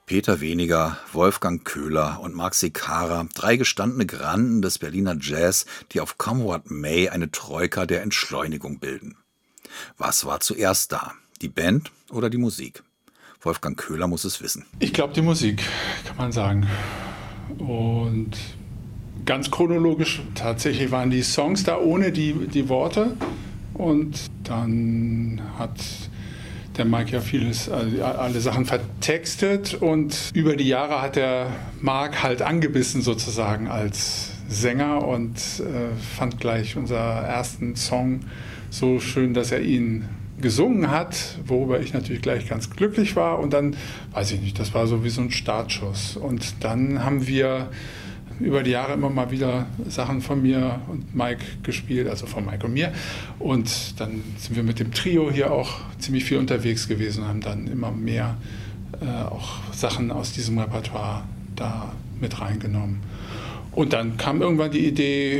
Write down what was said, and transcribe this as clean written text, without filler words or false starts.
Peter Weniger, Wolfgang Köhler und Marc Secara, 3 gestandene Granden des Berliner Jazz, die auf Come What May eine Troika der Entschleunigung bilden. Was war zuerst da? Die Band oder die Musik? Wolfgang Köhler muss es wissen. Ich glaube, die Musik, kann man sagen. Und ganz chronologisch, tatsächlich waren die Songs da ohne die Worte. Und dann hat der Mike ja vieles, also alle Sachen vertextet. Und über die Jahre hat der Marc halt angebissen sozusagen als Sänger und fand gleich unseren ersten Song so schön, dass er ihn gesungen hat, worüber ich natürlich gleich ganz glücklich war. Und dann, weiß ich nicht, das war so wie so ein Startschuss. Und dann haben wir über die Jahre immer mal wieder Sachen von mir und Mike gespielt, also von Mike und mir. Und dann sind wir mit dem Trio hier auch ziemlich viel unterwegs gewesen und haben dann immer mehr auch Sachen aus diesem Repertoire da mit reingenommen. Und dann kam irgendwann die Idee,